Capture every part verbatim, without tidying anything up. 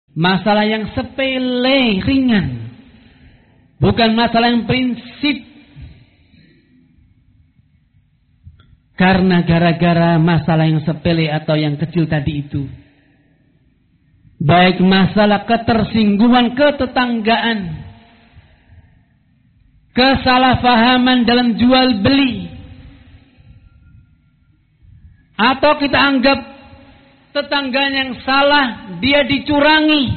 Masalah yang sepele, ringan. Bukan masalah yang prinsip. Karena gara-gara masalah yang sepele atau yang kecil tadi itu. Baik masalah ketersinggungan ketetanggaan. Kesalahpahaman dalam jual beli. Atau kita anggap tetangganya yang salah, dia dicurangi.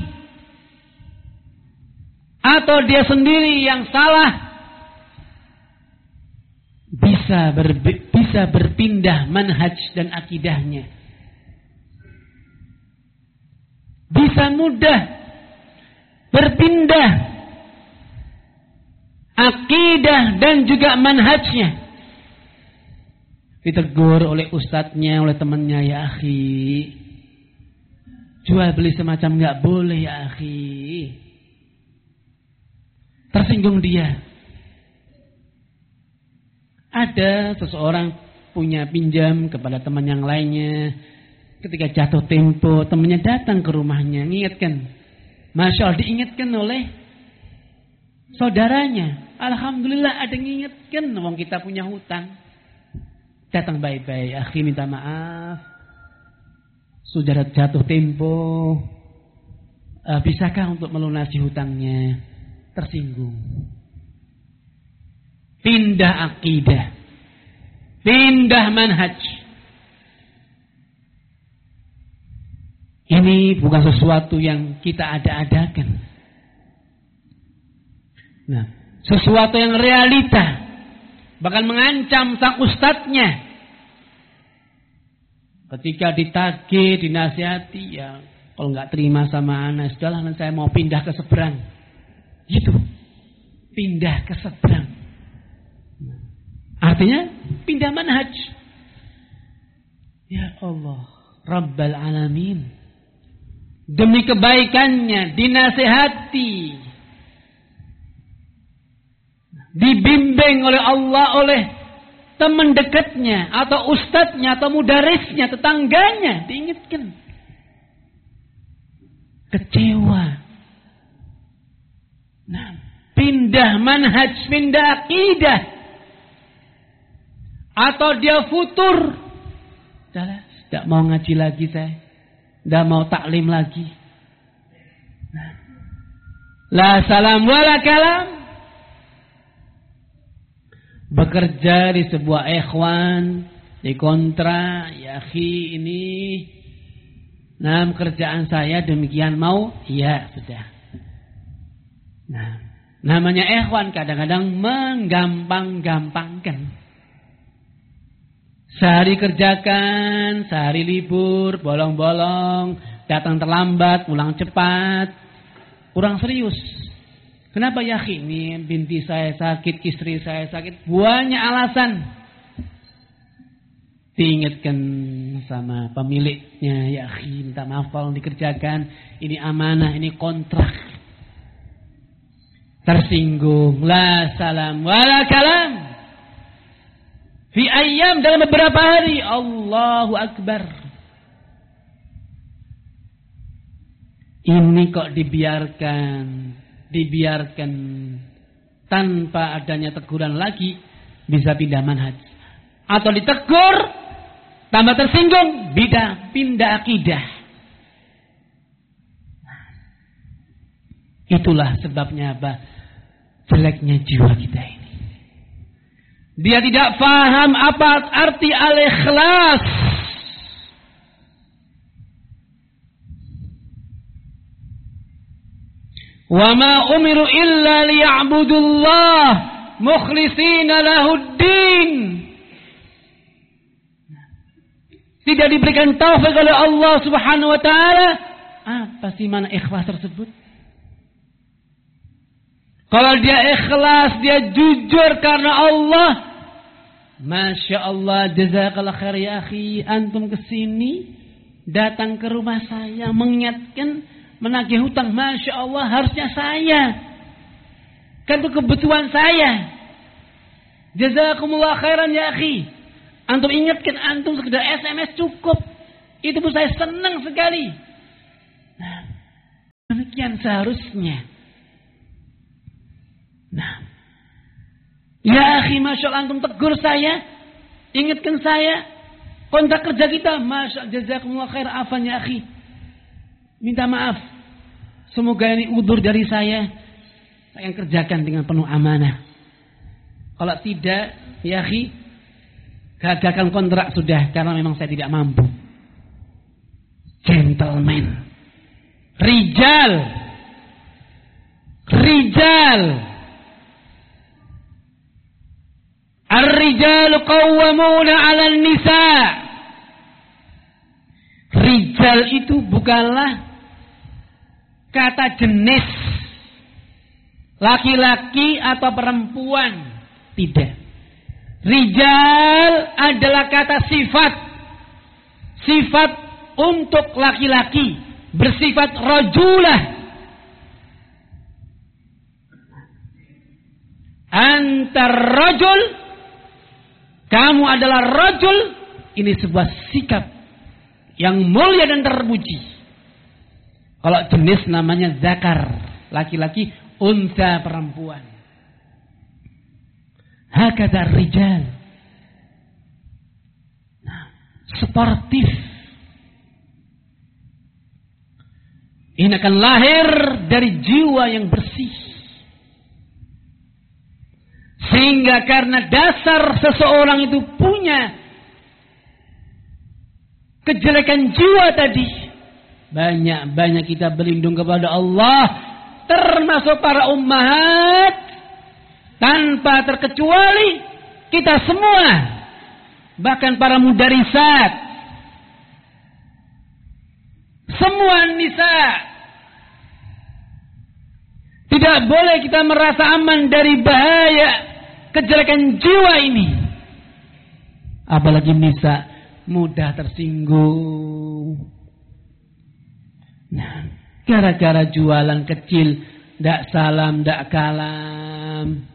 Atau dia sendiri yang salah. Bisa, ber, bisa berpindah manhaj dan akidahnya. Bisa mudah berpindah akidah dan juga manhajnya. Ditegur oleh ustadznya, oleh temannya, ya akhi, jual beli semacam nggak boleh ya akhi. Tersinggung dia. Ada seseorang punya pinjam kepada teman yang lainnya. Ketika jatuh tempo, temannya datang ke rumahnya, mengingatkan. Masya Allah, diingatkan oleh saudaranya. Alhamdulillah ada yang mengingatkan, wong kita punya hutang. Datang baik-baik, akhi minta maaf. Sudah jatuh tempo. Uh, bisakah untuk melunasi hutangnya? Tersinggung. Pindah akidah. Pindah manhaj. Ini bukan sesuatu yang kita ada-adakan. Nah, sesuatu yang realita. Bahkan mengancam sang ustadznya. Ketika ditagih, dinasihati, ya kalau nggak terima sama anak, sudahlah saya mau pindah ke seberang. Gitu. Pindah ke seberang. Artinya pindah manhaj. Ya Allah, Rabbal Alamin. Demi kebaikannya dinasihati. Dibimbing oleh Allah, oleh teman dekatnya atau ustadznya atau mudarisnya, tetangganya, diingatkan. Kecewa. Nah, pindah manhaj, pindah akidah. Atau dia futur. Sudah, tidak mau ngaji lagi saya. Tidak mau taklim lagi. Nah. La salam wala kalam. Bekerja di sebuah ikhwan, di kontra, ya akhi ini. Nah, kerjaan saya demikian mau, iya sudah. Nah, namanya ikhwan kadang-kadang menggampang-gampangkan. Sehari kerjakan, sehari libur, bolong-bolong, datang terlambat, pulang cepat, kurang serius. Kenapa ya akhi? Ini binti saya sakit, istri saya sakit, banyak alasan. Diingatkan sama pemiliknya, ya akhi, minta maaf kalau dikerjakan, ini amanah, ini kontrak. Tersinggung, la salam wala kalam. Fi ayyam, dalam beberapa hari. Allahu Akbar. Ini kok dibiarkan. Dibiarkan. Tanpa adanya teguran lagi. Bisa pindah manhaj. Atau ditegur. Tambah tersinggung. Bida, pindah akidah. Itulah sebabnya apa? Jeleknya jiwa kita ini. Dia tidak faham apa arti al-ikhlas. Wa ma umiru illa liya'budullah mukhlishina lahuddin. Tidak diberikan taufik oleh Allah Subhanahu wa taala. Apa sih mana ikhlas tersebut? Kalau dia ikhlas, dia jujur karena Allah. Masya Allah, jazakallah khair ya akhi. Antum kesini, datang ke rumah saya, mengingatkan, menagih hutang. Masya Allah, harusnya saya. Kan itu kebutuhan saya. Jazakumullah khairan ya akhi. Antum ingatkan, antum sekedar S M S cukup. Itu pun saya senang sekali. Nah, demikian seharusnya. Nah, ya akhi, masya Allah antum tegur saya, ingatkan saya, kontrak kerja kita, masya Allah, jazakumullah khair, afan ya akhi. Minta maaf, semoga ini udzur dari saya, saya akan kerjakan dengan penuh amanah. Kalau tidak, ya akhi, gagalkan kontrak sudah, karena memang saya tidak mampu. Gentleman, rijal, rijal. Ar-rijalu qawwamuna 'alan nisa. Rijal itu bukanlah kata jenis laki-laki atau perempuan, tidak. Rijal adalah kata sifat. Sifat untuk laki-laki, bersifat rajulah. Antar rajul, kamu adalah rajul, ini sebuah sikap yang mulia dan terpuji. Kalau jenis namanya zakar, laki-laki, unsa perempuan. Hakadha rijal. Nah, sportif. Ini akan lahir dari jiwa yang bersih. Sehingga karena dasar seseorang itu punya kejelekan jiwa tadi, banyak-banyak kita berlindung kepada Allah, termasuk para ummahat, tanpa terkecuali kita semua, bahkan para mudarisat, semua nisa. Tidak boleh kita merasa aman dari bahaya kejelekan jiwa ini. Apalagi nisa, mudah tersinggung. Nah, gara-gara jualan kecil, ndak salam, ndak kalam,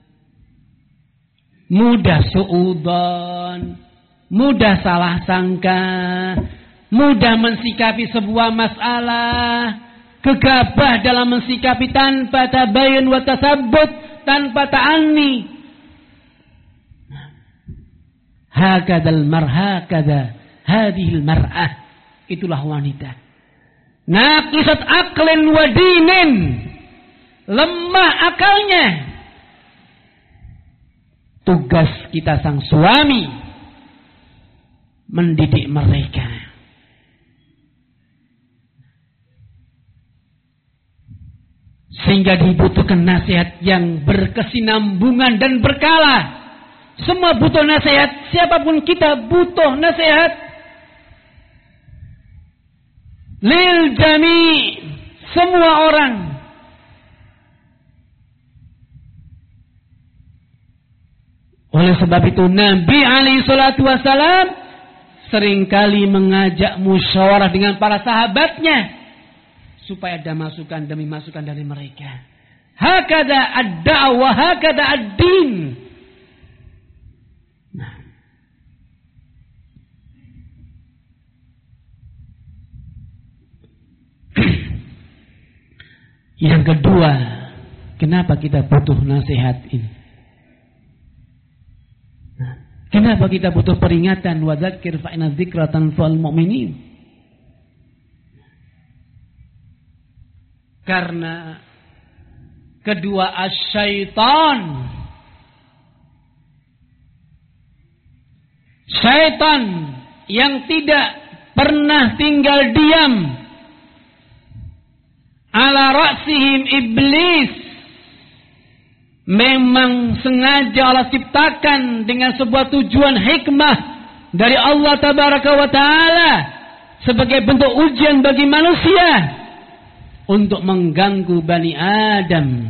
mudah suudzon, mudah salah sangka, mudah mensikapi sebuah masalah, gegabah dalam mensikapi tanpa tabayun wa tasabbut, tanpa ta'anni. Hakadzal marhakadza hadhil mar'ah, itulah wanita. Naqisat aqlin wa dinin, lemah akalnya. Tugas kita sang suami mendidik mereka. Sehingga dibutuhkan nasihat yang berkesinambungan dan berkala. Semua butuh nasihat. Siapapun kita butuh nasihat. Lil jami, semua orang. Oleh sebab itu Nabi alaihi salatu wassalam seringkali mengajak musyawarah dengan para sahabatnya, supaya ada masukan demi masukan dari mereka. Hakada ad-da'wah, hakada ad-din. Nah. Yang kedua, kenapa kita butuh nasihat ini? Nah, kenapa kita butuh peringatan? Wa dzakir fa inna dzikra tanfa'ul mu'minin. Karena kedua asyaitan, syaitan yang tidak pernah tinggal diam, ala ra'sihim iblis, memang sengaja Allah ciptakan dengan sebuah tujuan hikmah dari Allah tabaraka wa ta'ala sebagai bentuk ujian bagi manusia untuk mengganggu Bani Adam.